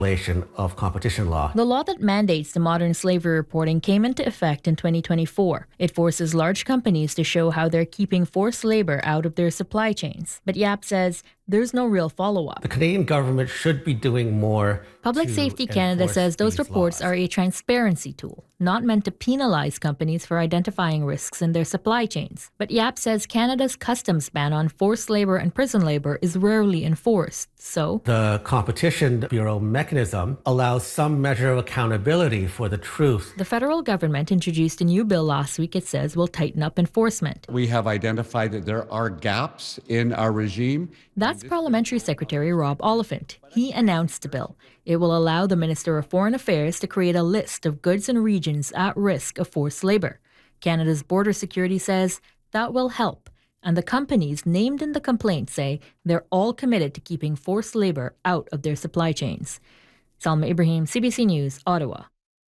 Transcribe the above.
of competition law. The law that mandates the modern slavery reporting came into effect in 2024. It forces large companies to show how they're keeping forced labor out of their supply chains. But Yap says there's no real follow-up. The Canadian government should be doing more. Public Safety Canada says those reports are a transparency tool, not meant to penalize companies for identifying risks in their supply chains. But Yap says Canada's customs ban on forced labor and prison labor is rarely enforced. So the Competition Bureau mechanism allows some measure of accountability for the truth. The federal government introduced a new bill last week it says will tighten up enforcement. We have identified that there are gaps in our regime. That's Parliamentary Secretary Rob Oliphant. He announced the bill. It will allow the Minister of Foreign Affairs to create a list of goods and regions at risk of forced labor. Canada's Border Security says that will help. And the companies named in the complaint say they're all committed to keeping forced labor out of their supply chains. Salma Ibrahim, CBC News, Ottawa.